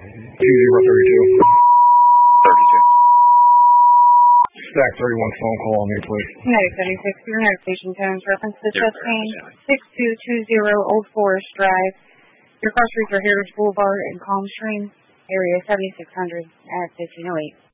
2032. 32. Stack 31 phone call on me, please. United 76, your notification tones reference to chest pain, 6220 Old Forest Drive. Your cross streets are Heritage Boulevard and Calm Stream, area 7600 at 1508.